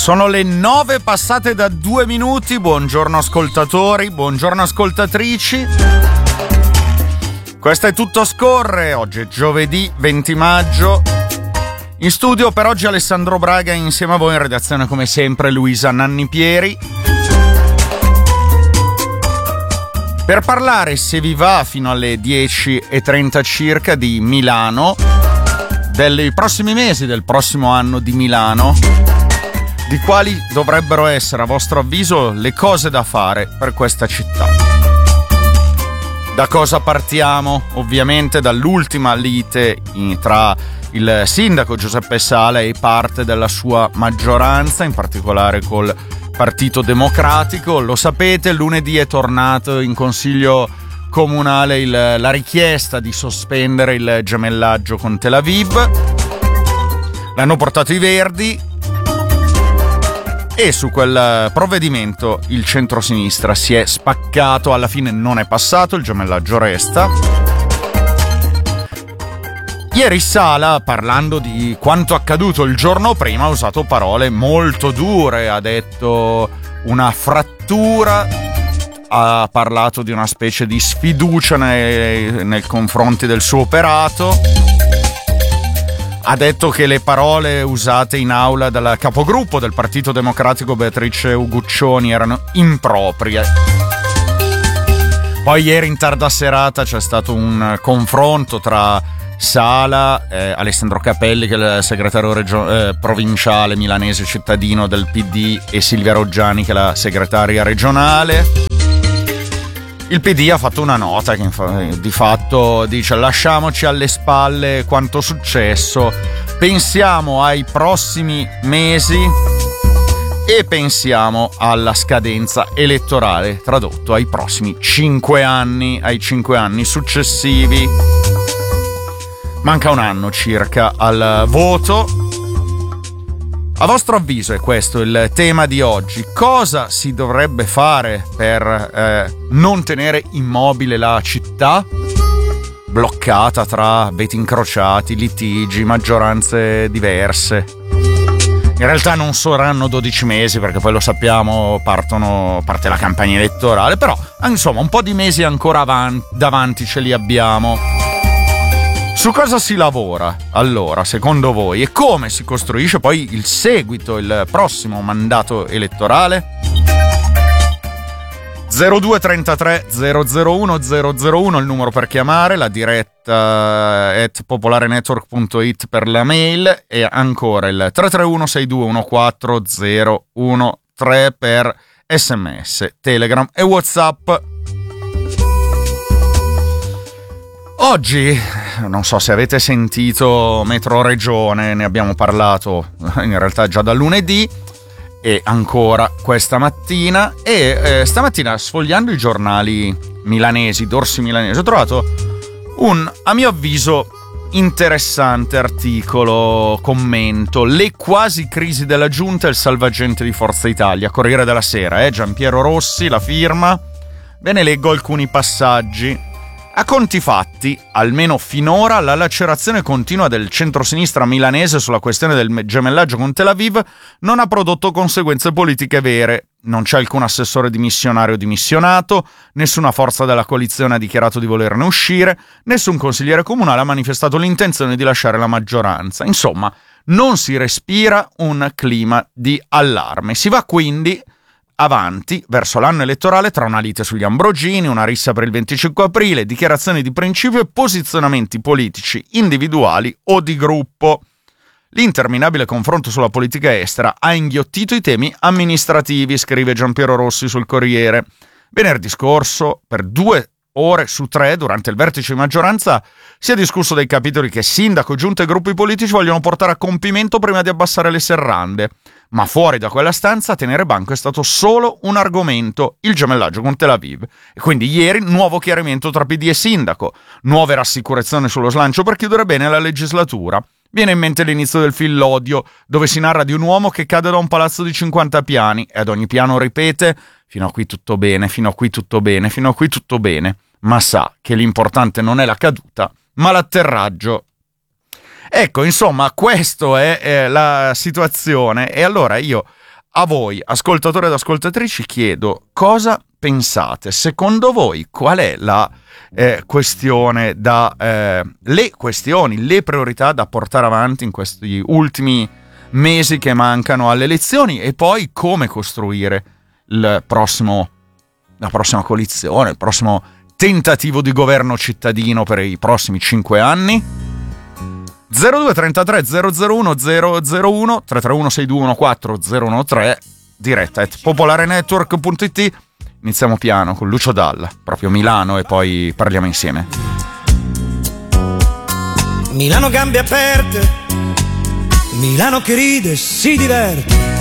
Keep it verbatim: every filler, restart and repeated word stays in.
Sono le nove passate da due minuti, buongiorno ascoltatori, buongiorno ascoltatrici. Questo è Tutto Scorre, oggi è giovedì venti maggio. In studio per oggi Alessandro Braga, insieme a voi in redazione come sempre Luisa Nannipieri. Per parlare, se vi va, fino alle dieci e trenta circa di Milano, dei prossimi mesi, del prossimo anno di Milano, di quali dovrebbero essere, a vostro avviso, le cose da fare per questa città. Da cosa partiamo? Ovviamente dall'ultima lite tra il sindaco Giuseppe Sala e parte della sua maggioranza, in particolare col Partito Democratico. Lo sapete, lunedì è tornato in consiglio comunale il, la richiesta di sospendere il gemellaggio con Tel Aviv. L'hanno portato i Verdi e su quel provvedimento il centrosinistra si è spaccato. Alla fine non è passato, il gemellaggio resta. Ieri Sala, parlando di quanto accaduto il giorno prima, ha usato parole molto dure, ha detto una frattura, ha parlato di una specie di sfiducia nei, nei confronti del suo operato, ha detto che le parole usate in aula dal capogruppo del Partito Democratico Beatrice Uguccioni erano improprie. Poi ieri in tarda serata c'è stato un confronto tra Sala, eh, Alessandro Capelli, che è il segretario regio- eh, provinciale milanese cittadino del P D, e Silvia Roggiani, che è la segretaria regionale. Il P D ha fatto una nota che di fatto dice: lasciamoci alle spalle quanto successo, pensiamo ai prossimi mesi e pensiamo alla scadenza elettorale, tradotto ai prossimi cinque anni, ai cinque anni successivi. Manca un anno circa al voto. A vostro avviso è questo il tema di oggi. Cosa si dovrebbe fare per eh, non tenere immobile la città, bloccata tra veti incrociati, litigi, maggioranze diverse? In realtà non saranno dodici mesi, perché poi lo sappiamo, partono, parte la campagna elettorale, però insomma un po' di mesi ancora avanti, davanti ce li abbiamo. Su cosa si lavora, allora, secondo voi? E come si costruisce poi il seguito, il prossimo mandato elettorale? zero due trentatré zero zero uno zero zero uno il numero per chiamare, la diretta at popolarenetwork punto it per la mail, e ancora il tre tre uno sei due uno quattro zero uno tre per sms, Telegram e WhatsApp. Oggi, non so se avete sentito Metro Regione, ne abbiamo parlato in realtà già da lunedì e ancora questa mattina, e eh, stamattina sfogliando i giornali milanesi, dorsi milanesi, ho trovato un, a mio avviso, interessante articolo, commento: le quasi crisi della giunta e il salvagente di Forza Italia, Corriere della Sera, eh, Giampiero Rossi, la firma. Ve ne leggo alcuni passaggi. A conti fatti, almeno finora, la lacerazione continua del centrosinistra milanese sulla questione del gemellaggio con Tel Aviv non ha prodotto conseguenze politiche vere. Non c'è alcun assessore dimissionario dimissionato, nessuna forza della coalizione ha dichiarato di volerne uscire, nessun consigliere comunale ha manifestato l'intenzione di lasciare la maggioranza. Insomma, non si respira un clima di allarme. Si va quindi avanti verso l'anno elettorale tra una lite sugli Ambrogini, una rissa per il venticinque aprile, dichiarazioni di principio e posizionamenti politici individuali o di gruppo. L'interminabile confronto sulla politica estera ha inghiottito i temi amministrativi, scrive Giampiero Rossi sul Corriere. Venerdì scorso, per due ore su tre, durante il vertice di maggioranza, si è discusso dei capitoli che sindaco, giunta e gruppi politici vogliono portare a compimento prima di abbassare le serrande. Ma fuori da quella stanza a tenere banco è stato solo un argomento: il gemellaggio con Tel Aviv. E quindi ieri nuovo chiarimento tra P D e sindaco, nuove rassicurazioni sullo slancio per chiudere bene la legislatura. Viene in mente l'inizio del film L'Odio, dove si narra di un uomo che cade da un palazzo di cinquanta piani e ad ogni piano ripete: fino a qui tutto bene, fino a qui tutto bene, fino a qui tutto bene, ma sa che l'importante non è la caduta, ma l'atterraggio. Ecco, insomma, questa è eh, la situazione, e allora io A voi, ascoltatori ed ascoltatrici, chiedo cosa pensate. Secondo voi qual è la eh, questione da eh, le questioni, le priorità da portare avanti in questi ultimi mesi che mancano alle elezioni, e poi come costruire il prossimo la prossima coalizione, il prossimo tentativo di governo cittadino per i prossimi cinque anni? zero due trentatré zero zero uno zero zero uno tre tre uno sei due uno quattro zero uno tre, diretta at popolarenetwork punto it. Iniziamo piano con Lucio Dalla, proprio Milano, e poi parliamo insieme. Milano gambe aperte, Milano che ride e si diverte.